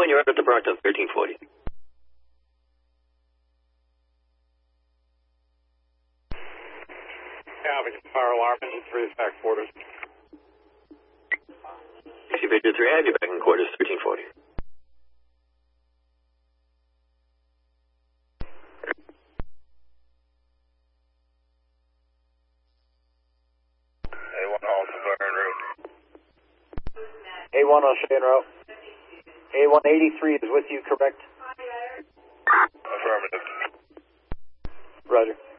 A1, you're at the Brockton, 1340. Calvin, fire alarm in 3 back quarters. Dixie Victor 3, I have you back in quarters, 1340. A1 Halton, Burn Road. A1 on Shane Row. A183 is with you, correct? Affirmative. Roger.